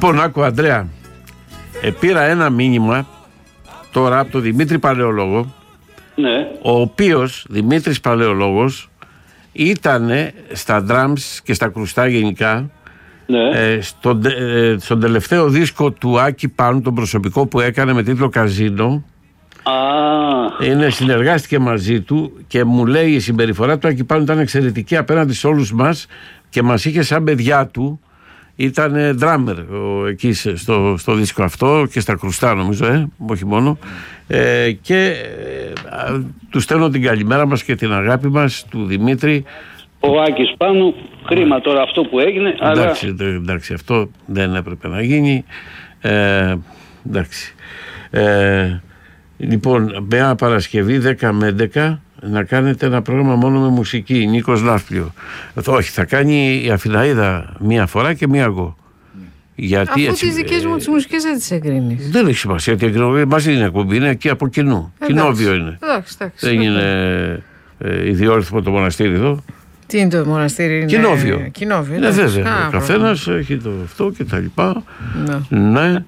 Λοιπόν, άκου Ανδρέα, πήρα ένα μήνυμα τώρα από τον Δημήτρη Παλαιολόγο, Ναι. ο οποίος Δημήτρης Παλαιολόγος ήταν στα drums και στα κρουστά γενικά, Ναι. στον τελευταίο δίσκο του Άκη Πάνου, τον προσωπικό που έκανε με τίτλο Καζίνο. Συνεργάστηκε μαζί του και μου λέει η συμπεριφορά του Άκη Πάνου ήταν εξαιρετική απέναντι σε όλους μας και μας είχε σαν παιδιά του. Ήταν ντράμερ εκεί στο δίσκο αυτό και στα κρουστά νομίζω, όχι μόνο. Και του στέλνω την καλημέρα μας και την αγάπη μας του Δημήτρη. Ο Άκης Πάνου, κρίμα τώρα αυτό που έγινε. Εντάξει, αυτό δεν έπρεπε να γίνει. Εντάξει. Λοιπόν, μια Παρασκευή 10 με 11 να κάνετε ένα πρόγραμμα μόνο με μουσική. Νίκος Λάφλιο. Όχι, θα κάνει η Αθηναίδα μία φορά και μία εγώ. Γιατί αφού τις δικές μου τις μουσικές δεν τις εγκρίνεις. Δεν έχει σημασία τι εγκρίνω. Μαζί είναι εκπομπή, είναι και από κοινού. Κοινόβιο είναι. Δεν είναι ιδιόρυθμο το μοναστήρι εδώ. Τι είναι το μοναστήρι? Κοινόβιο. Ναι, βέβαια. Ο καθένας έχει το αυτό και τα λοιπά. Ναι.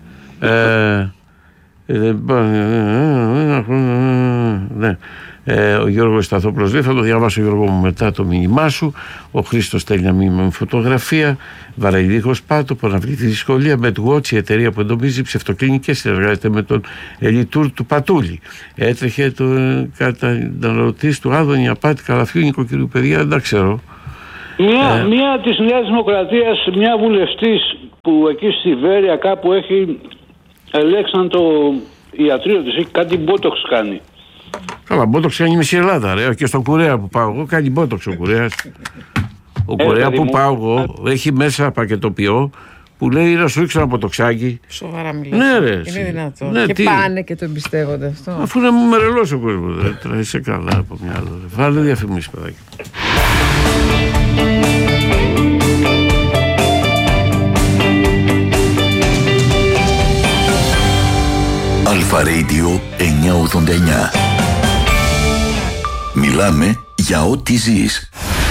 Ναι. Ο Γιώργος Σταθόπουλος λέει, θα το διαβάσω Γιώργο μου μετά το μήνυμά σου. Ο Χρήστος στέλνει ένα μήνυμα με φωτογραφία. Βαραϊδίχος Πάτο, που αναβλεί τη δυσκολία. MedWatch, η εταιρεία που εντοπίζει ψευτοκλινικές, συνεργάζεται με τον Ελιτούρ του Πατούλη. Έτρεχε το καταναλωτής του Άδωνη απάτη καλαφιού νοικοκυριού. Παιδιά, δεν ξέρω. Μία της Νέας Δημοκρατίας, μια βουλευτής που εκεί στη Βέρεια κάπου έχει ελέξαν το ιατρείο της, έχει κάτι μπότοξ κάνει. Καλά, μπότοξ κάνει μισή Ελλάδα, ρε. Και στον Κουρέα που πάω εγώ κάνει μπότοξ ο Κουρέας. Ο Κουρέα που πάω εγώ έχει μέσα πακετοποιό που λέει να σου ρίξω ένα ποτοξάκι. Σοβαρά μιλάς. Ναι, ρε. Είναι δυνατό. Ναι, και τι? πάνε και το εμπιστεύονται αυτό. Αφού είναι μερελός ο κόσμος. Είσαι καλά από μια άλλη. Βάλε διαφημίσεις, παιδάκι. Αλφα Radio 989. Μιλάμε για ό,τι ζεις.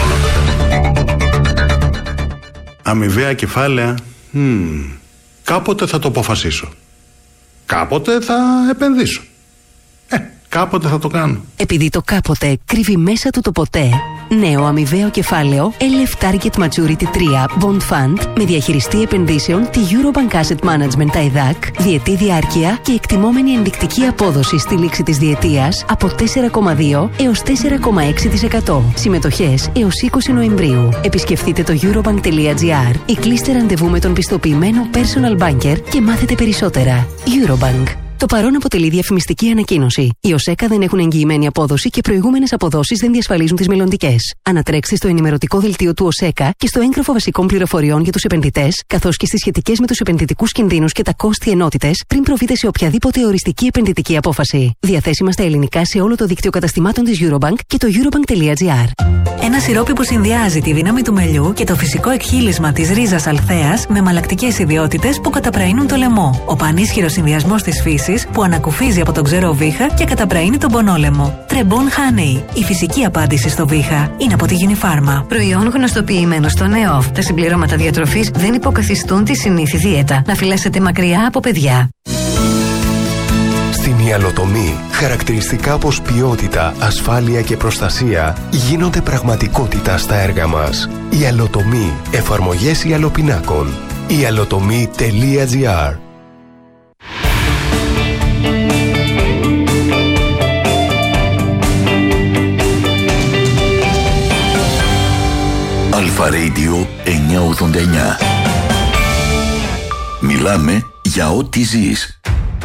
Αμοιβαία κεφάλαια. Κάποτε θα το αποφασίσω. Κάποτε θα επενδύσω. Κάποτε θα το κάνω. Επειδή το κάποτε κρύβει μέσα του το ποτέ, νέο αμοιβαίο κεφάλαιο LF Target Maturity 3 Bond Fund με διαχειριστή επενδύσεων τη Eurobank Asset Management TAIDAC, διετή διάρκεια και εκτιμόμενη ενδεικτική απόδοση στη λήξη της διετίας από 4,2 έως 4,6%. Συμμετοχές έως 20 Νοεμβρίου. Επισκεφτείτε το eurobank.gr ή κλείστε ραντεβού με τον πιστοποιημένο personal banker και μάθετε περισσότερα. Eurobank. Το παρόν αποτελεί διαφημιστική ανακοίνωση. Οι ΟΣΕΚΑ δεν έχουν εγγυημένη απόδοση και προηγούμενες αποδόσεις δεν διασφαλίζουν τις μελλοντικές. Ανατρέξτε στο ενημερωτικό δελτίο του ΟΣΕΚΑ και στο έγγραφο βασικών πληροφοριών για τους επενδυτές, καθώς και στις σχετικές με τους επενδυτικούς κινδύνους και τα κόστη ενότητες, πριν προβείτε σε οποιαδήποτε οριστική επενδυτική απόφαση. Διαθέσιμα στα ελληνικά σε όλο το δίκτυο καταστημάτων της Eurobank και το eurobank.gr. Ένα σιρόπι που συνδυάζει τη δύναμη του μελιού και το φυσικό εκχύλισμα της ρίζας αλθέας με μαλακτικές ιδιότητες που καταπραίνουν το λαιμό. Ο πανίσχυρος συνδυασμός της φύσης που ανακουφίζει από τον ξερό βήχα και καταπραίνει τον πονόλαιμο. Τρεμπόν Honey. Η φυσική απάντηση στο βήχα είναι από τη Unifarma. Προϊόν γνωστοποιημένο στο ΝΕΟΒ. Τα συμπληρώματα διατροφής δεν υποκαθιστούν τη συνήθη δίαιτα. Να φυλάσσετε μακριά από παιδιά. Στην Ιαλοτομή, χαρακτηριστικά όπως ποιότητα, ασφάλεια και προστασία γίνονται πραγματικότητα στα έργα μας. Ιαλοτομή. Εφαρμογές ιαλοπινάκων. ialotomy.gr. Αλφα Radio 989. Μιλάμε για ό,τι ζεις.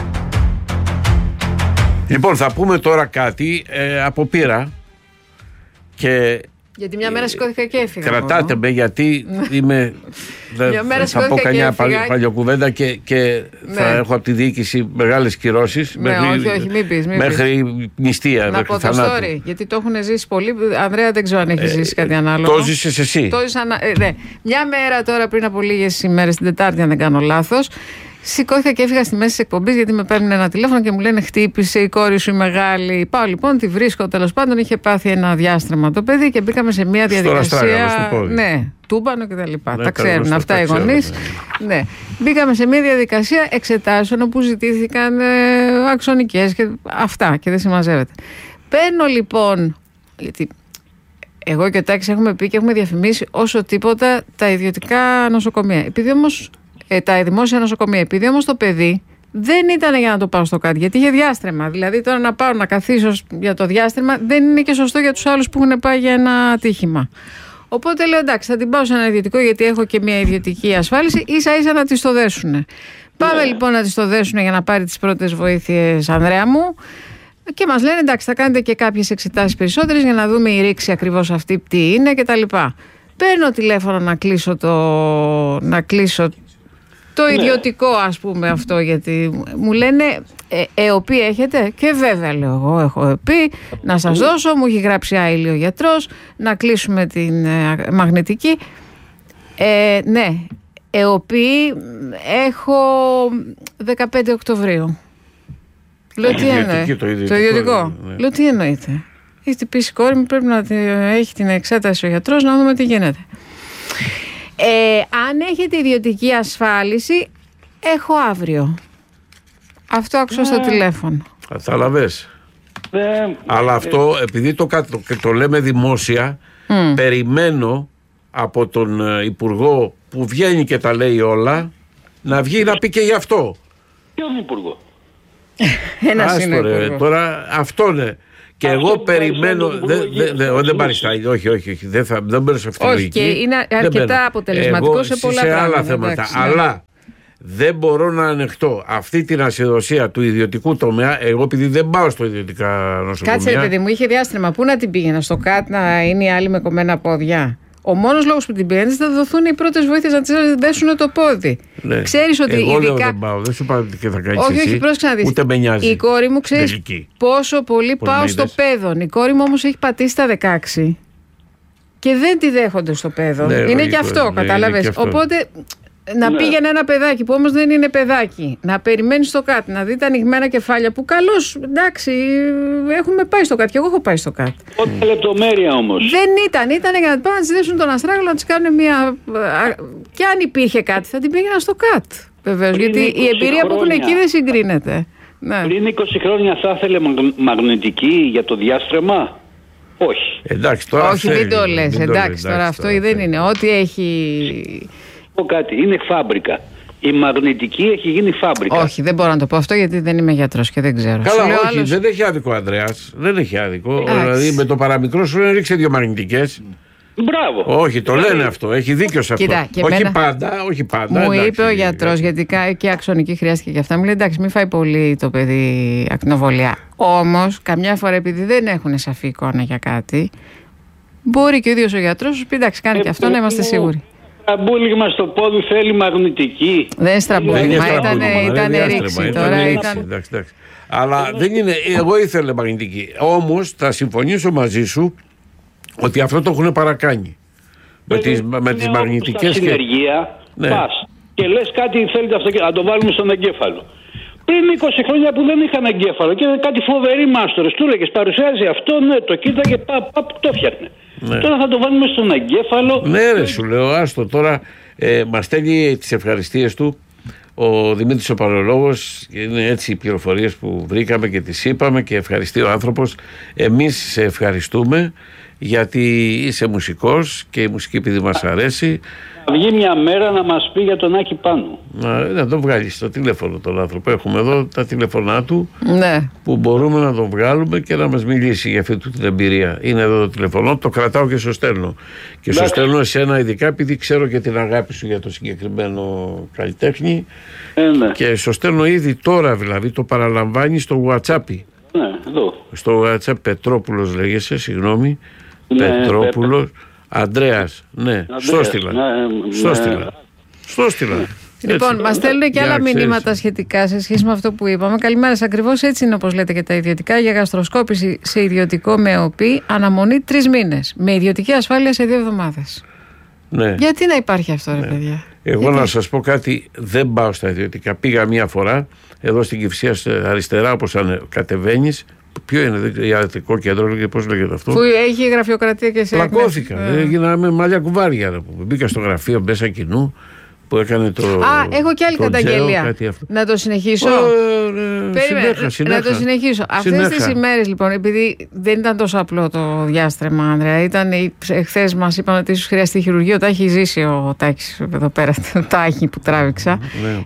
Λοιπόν, θα πούμε τώρα κάτι από πείρα και γιατί μια μέρα σηκώθηκα και έφυγα. Κρατάτε με γιατί είμαι. Θα πω καμιά παλιοκουβέντα και θα έχω από τη διοίκηση μεγάλες κυρώσεις. Ναι, όχι, μην πεις. Μέχρι νηστεία. Να πω το story, γιατί το έχουν ζήσει πολλοί. Ανδρέα, δεν ξέρω αν έχει ζήσει κάτι ανάλογο. Το ζήσες εσύ. Ναι. Μια μέρα τώρα πριν από λίγες ημέρες, την Τετάρτη, αν δεν κάνω λάθος, σηκώθηκα και έφυγα στη μέση της εκπομπής γιατί με παίρνουν ένα τηλέφωνο και μου λένε χτύπησε η κόρη σου η μεγάλη. Πάω λοιπόν, τη βρίσκω, τέλος πάντων είχε πάθει ένα διάστρεμα το παιδί και μπήκαμε σε μια διαδικασία. Στο πόδι. Ναι, τούμπανο κτλ. Τα ξέρουν αυτά οι γονείς. Ναι. Μπήκαμε σε μια διαδικασία εξετάσεων όπου ζητήθηκαν αξονικές και αυτά και δεν συμμαζεύεται. Παίρνω λοιπόν, γιατί εγώ και ο Τάκης έχουμε πει και έχουμε διαφημίσει όσο τίποτα τα ιδιωτικά νοσοκομεία. Επειδή όμως τα δημόσια νοσοκομεία, επειδή όμως το παιδί δεν ήταν για να το πάω στο κάτι, γιατί είχε διάστρεμα. Δηλαδή τώρα να πάω να καθίσω για το διάστρεμα δεν είναι και σωστό για τους άλλους που έχουν πάει για ένα ατύχημα. Οπότε λέω εντάξει, θα την πάω σε ένα ιδιωτικό, γιατί έχω και μια ιδιωτική ασφάλιση, ίσα-ίσα να τη το δέσουνε. Πάμε λοιπόν να τη το δέσουνε για να πάρει τις πρώτες βοήθειες, Ανδρέα μου. Και μας λένε εντάξει, θα κάνετε και κάποιες εξετάσεις περισσότερες για να δούμε η ρήξη ακριβώς αυτή τι είναι κτλ. Παίρνω τηλέφωνο να κλείσω το ιδιωτικό, ας πούμε, αυτό, γιατί μου λένε ΕΟΠΗ έχετε? Και βέβαια λέω εγώ έχω ΕΟΠΗ, να σας δώσω, μου έχει γράψει άειλη ο γιατρός, να κλείσουμε την μαγνητική. Ναι, ΕΟΠΗ έχω 15 Οκτωβρίου. Λέω τι εννοεί? Το ιδιωτικό. Ναι. Λέω τι εννοείται? Έχει τυπήσει η κόρη μου, πρέπει να έχει την εξέταση ο γιατρός, να δούμε τι γίνεται. Αν έχετε ιδιωτική ασφάλιση, έχω αύριο. Αυτό άκουσα στο τηλέφωνο. Κατάλαβες. Αλλά αυτό, επειδή το λέμε δημόσια, περιμένω από τον Υπουργό που βγαίνει και τα λέει όλα, να βγει να πει και γι' αυτό. Ποιον Υπουργό? Ένας είναι Υπουργό. Τώρα αυτό είναι. Και εγώ περιμένω. Δεν παριστάει. Όχι. Δεν μπαίνω σε αυτή τη λογική. Όχι, και είναι αρκετά αποτελεσματικό σε πολλά πράγματα. Σε άλλα θέματα. Αλλά δεν μπορώ να ανεχτώ αυτή την ασυδοσία του ιδιωτικού τομέα. Εγώ, επειδή δεν πάω στο ιδιωτικά νοσοκομεία. Κάτσε, παιδί μου, είχε διάστημα. Πού να την πήγαινα? Στο ΚΑΤ να είναι οι άλλοι με κομμένα πόδια? Ο μόνος λόγος που την πήγαινε θα δοθούν οι πρώτες βοήθειες να της δέσουν το πόδι. Ναι. Ξέρεις ότι εγώ ειδικά. Δεν πάω, δεν σου πάω και θα κάνεις. Όχι, πρόσεξε να δεις. Ούτε με νοιάζει. Η κόρη μου, ξέρεις πόσο πολύ πάω στο παιδόν. Η κόρη μου όμως έχει πατήσει τα 16 και δεν τη δέχονται στο παιδόν. Ναι, είναι και αυτό, κατάλαβες. Οπότε να πήγαινε ένα παιδάκι που όμως δεν είναι παιδάκι, να περιμένει στο κάτι, να δει τα ανοιγμένα κεφάλια που καλώς, εντάξει, έχουμε πάει στο κάτι. Και εγώ έχω πάει στο κάτι. Ό,τι λεπτομέρεια όμως. Δεν ήταν για να πάνε να της δέσουν τον αστράγαλο, να της κάνουν μια. Και αν υπήρχε κάτι, θα την πήγαινα στο ΚΑΤ. Βεβαίως, γιατί η εμπειρία που έχουν εκεί δεν συγκρίνεται. Ναι. Πριν 20 χρόνια θα ήθελε μαγνητική για το διάστρεμα? Όχι. Εντάξει, τώρα όχι, μην το λες. Εντάξει, τώρα αυτό δεν είναι. Ό,τι έχει. Κάτι. Είναι φάμπρικα. Η μαγνητική έχει γίνει φάμπρικα. Όχι, δεν μπορώ να το πω αυτό, γιατί δεν είμαι γιατρός και δεν ξέρω. Καλά, όχι, άλλος. Δεν έχει άδικο ο Ανδρέας. Δεν έχει άδικο. Δηλαδή με το παραμικρό σου λένε ρίξε 2 μαγνητικές. Μπράβο. Όχι, το λένε αυτό. Έχει δίκιο σε αυτό. Κοίτα, όχι πάντα. Μου είπε ο γιατρός, γιατί και αξονική χρειάστηκε και αυτά. Μου λέει εντάξει, μην φάει πολύ το παιδί ακτινοβολία. Όμως, καμιά φορά επειδή δεν έχουν σαφή εικόνα για κάτι, μπορεί και ο ίδιος ο γιατρός σου πει εντάξει, κάνει και αυτό, να είμαστε σίγουροι. Στραμπούλιγμα στο πόδι θέλει μαγνητική. Δεν στραμπούλιγμα, ήταν ρήξη τώρα. Εντάξει. Αλλά δεν είναι, εγώ ήθελα μαγνητική. Όμως θα συμφωνήσω μαζί σου ότι αυτό το έχουν παρακάνει. Με τις μαγνητικές. Στην συνεργεία πας και λες κάτι θέλετε αυτό, να το βάλουμε στον εγκέφαλο. Πριν 20 χρόνια που δεν είχαν εγκέφαλο και κάτι φοβεροί μάστορες, του έλεγες παρουσιάζει αυτό, ναι, το κοίταγε, το φτιάχνε. Ναι. Τώρα θα το βάλουμε στον εγκέφαλο. Ναι, ρε, σου λέω, άστο τώρα. Μας στέλνει τις ευχαριστίες του ο Δημήτρης ο Παρολόγος. Είναι έτσι οι πληροφορίες που βρήκαμε και τις είπαμε και ευχαριστεί ο άνθρωπος. Εμείς σε ευχαριστούμε γιατί είσαι μουσικός και η μουσική επειδή μας αρέσει. Θα βγει μια μέρα να μας πει για τον Άκη Πάνου. Να τον βγάλει στο τηλέφωνο τον άνθρωπο. Έχουμε εδώ τα τηλεφωνά του, ναι, που μπορούμε να τον βγάλουμε και να μας μιλήσει για αυτή την εμπειρία. Είναι εδώ το τηλεφωνό, το κρατάω και στο στέλνω. Και στο στέλνω εσένα ειδικά επειδή ξέρω και την αγάπη σου για το συγκεκριμένο καλλιτέχνη. Ναι. Και στο στέλνω ήδη τώρα, δηλαδή το παραλαμβάνει στο WhatsApp. Ναι, εδώ. Στο WhatsApp Πετρόπουλος λέγεσαι, συγγνώμη. Ναι, Πετρόπουλος. Ανδρέας, ναι, στο στείλα. Λοιπόν, μας στέλνουν και άλλα μηνύματα σχετικά σε σχέση με αυτό που είπαμε. Καλημέρα, ακριβώς έτσι είναι όπως λέτε και τα ιδιωτικά. Για γαστροσκόπηση σε ιδιωτικό με ΕΟΠΗ, αναμονή 3 μήνες. Με ιδιωτική ασφάλεια σε 2 εβδομάδες. Ναι. Γιατί να υπάρχει αυτό, ρε παιδιά? Εγώ να σας πω κάτι, δεν πάω στα ιδιωτικά. Πήγα μία φορά εδώ στην Κυφσία αριστερά, όπως κατεβαίνεις, Ποιο είναι, ιατρικό κέντρο, και πώς λέγεται αυτό. Που έχει γραφειοκρατία και σε. Πλακώθηκα. Έγιναμε μαλλιά κουβάρια. Μπήκα στο γραφείο μέσα κοινού που έκανε το. Έχω και άλλη καταγγελία. Να το συνεχίσω. Συνέχα. Να το συνεχίσω. Αυτές τις ημέρες λοιπόν, επειδή δεν ήταν τόσο απλό το διάστρεμα, Άνδρεα, χθες μας είπαν ότι ίσως χρειαστεί χειρουργείο. Τα έχει ζήσει ο Τάκης εδώ πέρα, το τάχη που τράβηξα.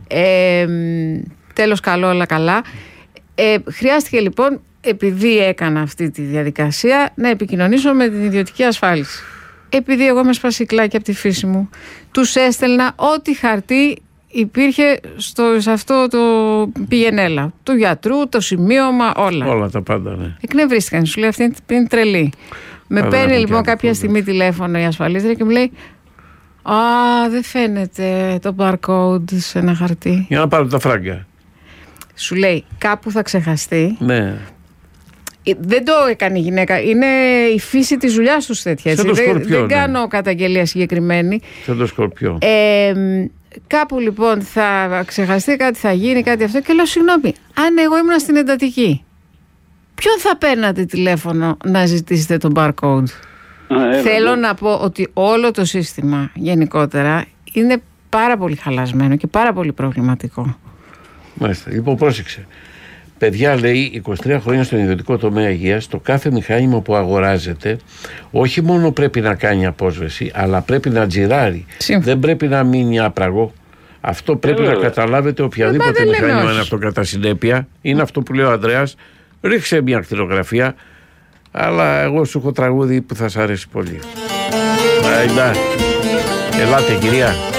Τέλος καλό, όλα καλά. Χρειάστηκε λοιπόν, επειδή έκανα αυτή τη διαδικασία, να επικοινωνήσω με την ιδιωτική ασφάλιση. Επειδή εγώ είμαι σπασικλάκι από τη φύση μου, τους έστελνα ό,τι χαρτί υπήρχε σε αυτό το πηγενέλα. Του γιατρού, το σημείωμα, όλα. Όλα τα πάντα, ναι. Εκνευρίστηκαν, σου λέει αυτή είναι τρελή. Με παίρνει λοιπόν κάποια στιγμή τηλέφωνο η ασφαλίστρια και μου λέει: «Α, δεν φαίνεται το barcode σε ένα χαρτί». Για να πάρω τα φράγκα. Σου λέει, κάπου θα ξεχαστεί. Ναι. Δεν το έκανε η γυναίκα. Είναι η φύση της δουλειάς τους τέτοια. Δεν κάνω καταγγελία συγκεκριμένη. Σαν το Σκορπιό. Κάπου λοιπόν θα ξεχαστεί, κάτι θα γίνει, κάτι αυτό. Και λέω, συγγνώμη, αν εγώ ήμουν στην εντατική, ποιον θα παίρνατε τηλέφωνο να ζητήσετε τον barcode? Θέλω να πω ότι όλο το σύστημα γενικότερα είναι πάρα πολύ χαλασμένο και πάρα πολύ προβληματικό. Μάλιστα. Λοιπόν, πρόσεξε. Παιδιά, λέει, 23 χρόνια στον ιδιωτικό τομέα υγείας, το κάθε μηχάνημα που αγοράζεται όχι μόνο πρέπει να κάνει απόσβεση, αλλά πρέπει να τζιράρει. Δεν πρέπει να μείνει άπραγο. Αυτό πρέπει να καταλάβετε. Οποιαδήποτε μηχάνημα είναι αυτό κατά συνέπεια. Είναι αυτό που λέει ο Ανδρέας. Ρίξε μια ακτινογραφία. Αλλά εγώ σου έχω τραγούδι που θα σ' αρέσει πολύ. Ελάτε, κυρία.